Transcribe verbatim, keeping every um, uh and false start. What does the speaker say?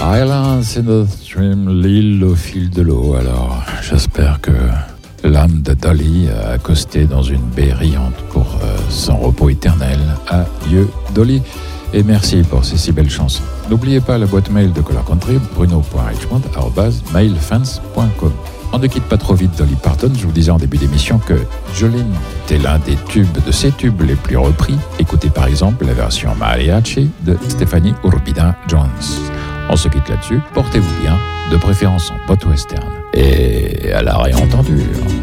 Islands in the Stream, l'île au fil de l'eau. Alors, j'espère que l'âme de Dolly a accosté dans une baie riante pour euh, son repos éternel. Adieu, Dolly. Et merci pour ces si belles chansons. N'oubliez pas la boîte mail de Color Country, bruno point richmond arobase mailfans point com. On ne quitte pas trop vite Dolly Parton. Je vous disais en début d'émission que Jolene était l'un des tubes de ses tubes les plus repris. Écoutez par exemple la version mariachi de Stephanie Urbina Jones. On se quitte là-dessus. Portez-vous bien, de préférence en pote western. Et à la réentendue.